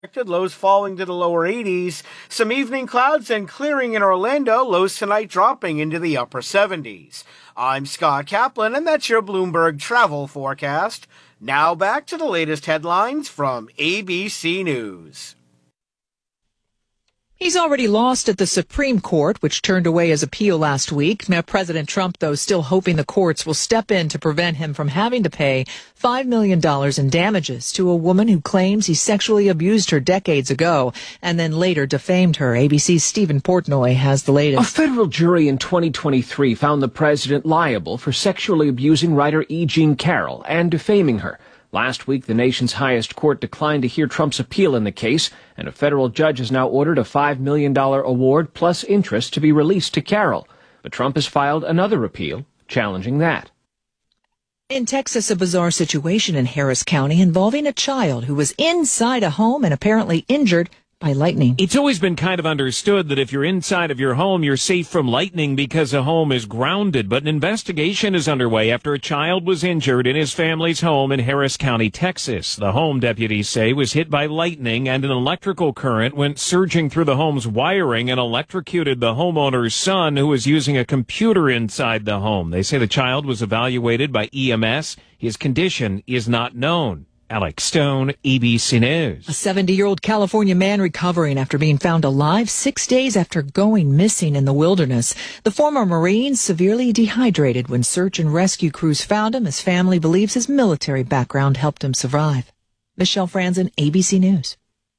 Lows falling to the lower 80s. Some evening clouds and clearing in Orlando. Lows tonight dropping into the upper 70s. I'm Scott Kaplan, and that's your Bloomberg travel forecast. Now back to the latest headlines from ABC News. He's already lost at the Supreme Court, which turned away his appeal last week. Now, President Trump, though, still hoping the courts will step in to prevent him from having to pay $5 million in damages to a woman who claims he sexually abused her decades ago and then later defamed her. ABC's Stephen Portnoy has the latest. A federal jury in 2023 found the president liable for sexually abusing writer E. Jean Carroll and defaming her. Last week, the nation's highest court declined to hear Trump's appeal in the case, and a federal judge has now ordered a $5 million award plus interest to be released to Carroll. But Trump has filed another appeal challenging that. In Texas, a bizarre situation in Harris County involving a child who was inside a home and apparently injured by lightning. It's always been kind of understood that if you're inside of your home, you're safe from lightning because a home is grounded. But an investigation is underway after a child was injured in his family's home in Harris County, Texas. The home, deputies say, was hit by lightning and an electrical current went surging through the home's wiring and electrocuted the homeowner's son, who was using a computer inside the home. They say the child was evaluated by EMS. His condition is not known. Alex Stone, ABC News. A 70-year-old California man recovering after being found alive 6 days after going missing in the wilderness. The former Marine severely dehydrated when search and rescue crews found him. His family believes his military background helped him survive. Michelle Franzen, ABC News.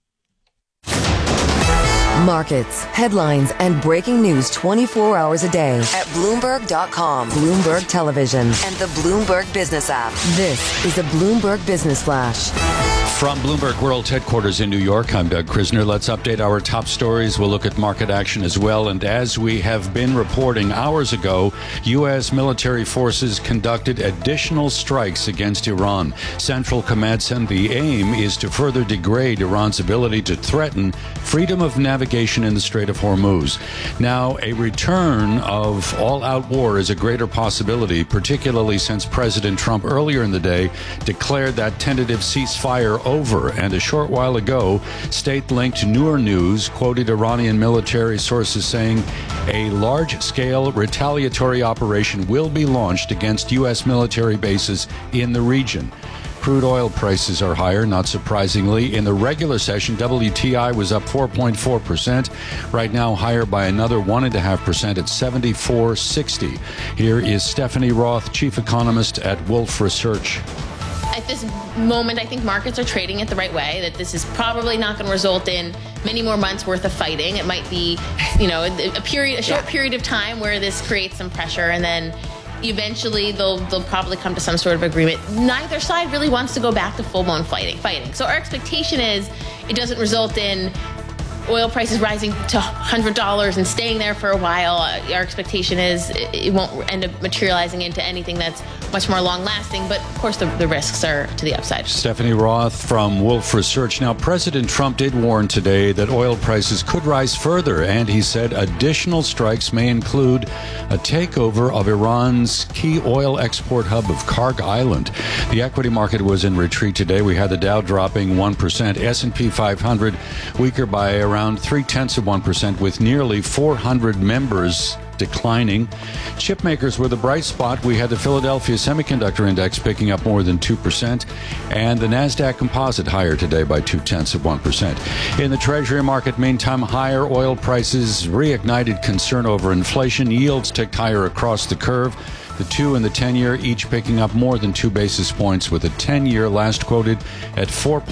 Markets, headlines, and breaking news 24 hours a day at Bloomberg.com, Bloomberg Television, and the Bloomberg Business app. This is a Bloomberg Business Flash. From Bloomberg World Headquarters in New York, I'm Doug Krisner. Let's update our top stories. We'll look at market action as well. And as we have been reporting hours ago, U.S. military forces conducted additional strikes against Iran. Central Command said the aim is to further degrade Iran's ability to threaten freedom of navigation in the Strait of Hormuz. Now, a return of all-out war is a greater possibility, particularly since President Trump earlier in the day declared that tentative ceasefire over. And a short while ago, state-linked Noor News quoted Iranian military sources saying a large-scale retaliatory operation will be launched against U.S. military bases in the region. Crude oil prices are higher, not surprisingly. In the regular session, WTI was up 4.4%. Right now, higher by another 1.5% at $74.60. Here is Stephanie Roth, chief economist at Wolfe Research. At this moment, I think markets are trading it the right way, that this is probably not going to result in many more months worth of fighting. It might be, a short period of time where this creates some pressure, and then eventually they'll probably come to some sort of agreement. Neither side really wants to go back to full-blown fighting. So our expectation is it doesn't result in oil prices rising to $100 and staying there for a while. Our expectation is it won't end up materializing into anything that's much more long-lasting, but of course the risks are to the upside. Stephanie Roth from Wolfe Research. Now, President Trump did warn today that oil prices could rise further, and he said additional strikes may include a takeover of Iran's key oil export hub of Karg Island. The equity market was in retreat today. We had the Dow dropping 1%, S&P 500 weaker by around 0.3%, with nearly 400 members declining. Chip makers were the bright spot. We had the Philadelphia Semiconductor Index picking up more than 2%, and the NASDAQ Composite higher today by 0.2%. In the Treasury market, meantime, higher oil prices reignited concern over inflation. Yields ticked higher across the curve. The 2 and the 10-year each picking up more than 2 basis points, with a 10-year last quoted at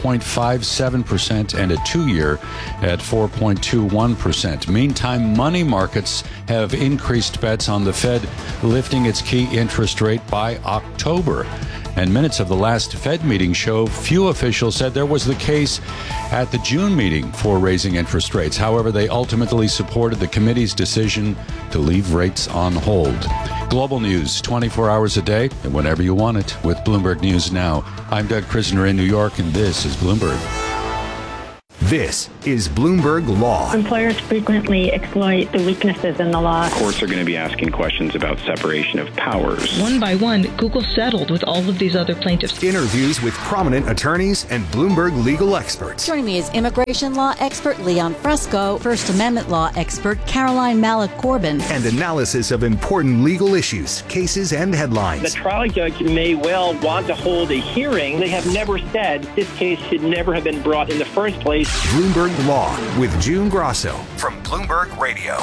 4.57% and a 2-year at 4.21%. Meantime, money markets have increased bets on the Fed lifting its key interest rate by October. And minutes of the last Fed meeting show few officials said there was the case at the June meeting for raising interest rates. However, they ultimately supported the committee's decision to leave rates on hold. Global news 24 hours a day and whenever you want it with Bloomberg News Now. I'm Doug Krisner in New York, and this is Bloomberg. This is Bloomberg Law. Employers frequently exploit the weaknesses in the law. Courts are going to be asking questions about separation of powers. One by one, Google settled with all of these other plaintiffs. Interviews with prominent attorneys and Bloomberg legal experts. Joining me is immigration law expert Leon Fresco, First Amendment law expert Caroline Malik-Corbin, and analysis of important legal issues, cases, and headlines. The trial judge may well want to hold a hearing. They have never said this case should never have been brought in the first place. Bloomberg Law with June Grosso from Bloomberg Radio.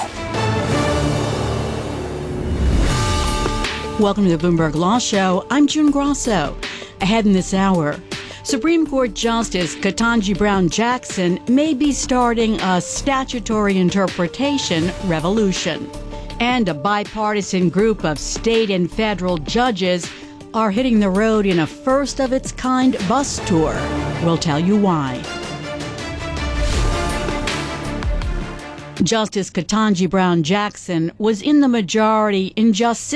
Welcome to the Bloomberg Law Show. I'm June Grosso. Ahead in this hour, Supreme Court Justice Ketanji Brown Jackson may be starting a statutory interpretation revolution. And a bipartisan group of state and federal judges are hitting the road in a first-of-its-kind bus tour. We'll tell you why. Justice Ketanji Brown Jackson was in the majority in just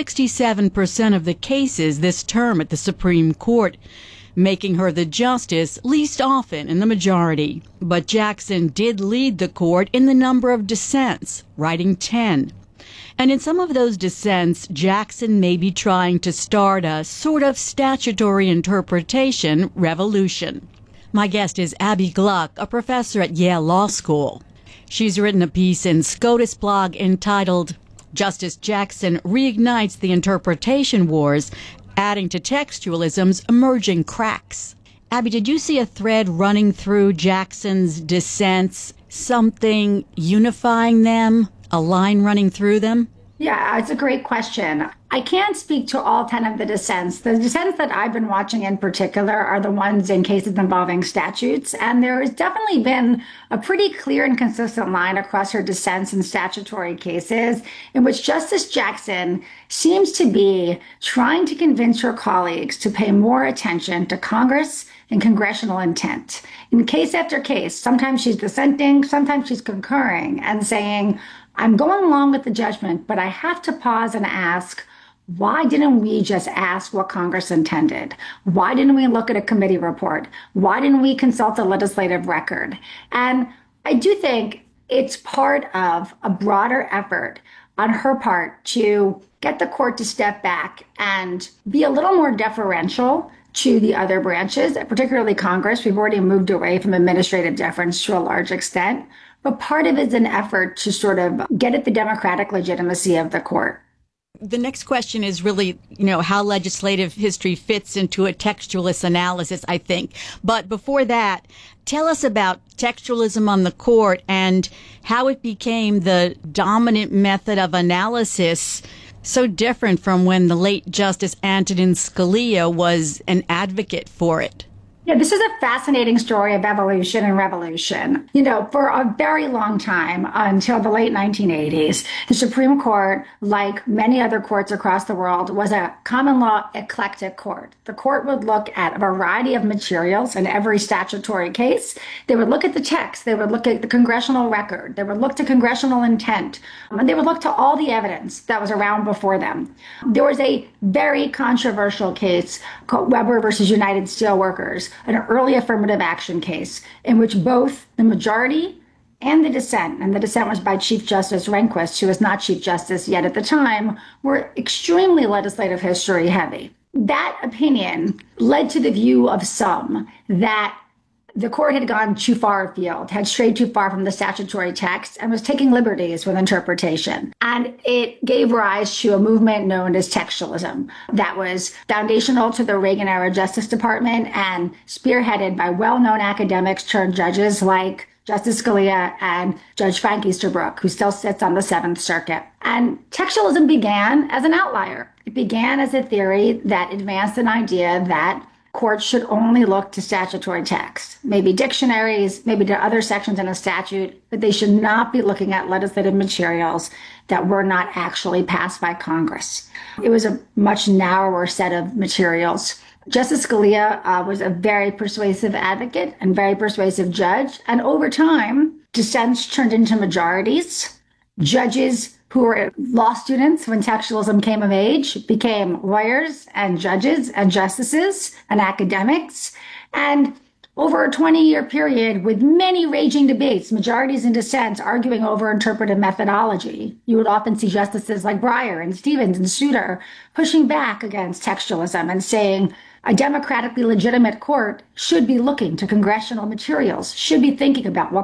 67% of the cases this term at the Supreme Court, making her the justice least often in the majority. But Jackson did lead the court in the number of dissents, writing 10. And in some of those dissents, Jackson may be trying to start a sort of statutory interpretation revolution. My guest is Abby Gluck, a professor at Yale Law School. She's written a piece in SCOTUS blog entitled Justice Jackson Reignites the Interpretation Wars, adding to textualism's emerging cracks. Abby, did you see a thread running through Jackson's dissents, something unifying them, a line running through them? Yeah, it's a great question. I can't speak to all 10 of the dissents. The dissents that I've been watching in particular are the ones in cases involving statutes. And there has definitely been a pretty clear and consistent line across her dissents in statutory cases in which Justice Jackson seems to be trying to convince her colleagues to pay more attention to Congress and congressional intent. In case after case, sometimes she's dissenting, sometimes she's concurring and saying, I'm going along with the judgment, but I have to pause and ask, why didn't we just ask what Congress intended? Why didn't we look at a committee report? Why didn't we consult a legislative record? And I do think it's part of a broader effort on her part to get the court to step back and be a little more deferential to the other branches, particularly Congress. We've already moved away from administrative deference to a large extent. But part of it is an effort to sort of get at the democratic legitimacy of the court. The next question is really, how legislative history fits into a textualist analysis, I think. But before that, tell us about textualism on the court and how it became the dominant method of analysis, so different from when the late Justice Antonin Scalia was an advocate for it. Yeah, this is a fascinating story of evolution and revolution. For a very long time, until the late 1980s, the Supreme Court, like many other courts across the world, was a common law eclectic court. The court would look at a variety of materials in every statutory case. They would look at the text. They would look at the congressional record. They would look to congressional intent. And they would look to all the evidence that was around before them. There was a very controversial case called Weber versus United Steelworkers, an early affirmative action case in which both the majority and the dissent was by Chief Justice Rehnquist, who was not Chief Justice yet at the time, were extremely legislative history heavy. That opinion led to the view of some that the court had gone too far afield, had strayed too far from the statutory text, and was taking liberties with interpretation. And it gave rise to a movement known as textualism that was foundational to the Reagan-era Justice Department and spearheaded by well-known academics turned judges like Justice Scalia and Judge Frank Easterbrook, who still sits on the Seventh Circuit. And textualism began as an outlier. It began as a theory that advanced an idea that courts should only look to statutory text, maybe dictionaries, maybe to other sections in a statute, but they should not be looking at legislative materials that were not actually passed by Congress. It was a much narrower set of materials. Justice Scalia was a very persuasive advocate and very persuasive judge, and over time, dissents turned into majorities. Judges who were law students when textualism came of age became lawyers and judges and justices and academics. And over a 20-year period with many raging debates, majorities and dissents arguing over interpretive methodology. You would often see justices like Breyer and Stevens and Souter pushing back against textualism and saying a democratically legitimate court should be looking to congressional materials, should be thinking about what